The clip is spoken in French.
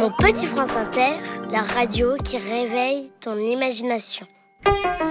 Mon petit France Inter, la radio qui réveille ton imagination.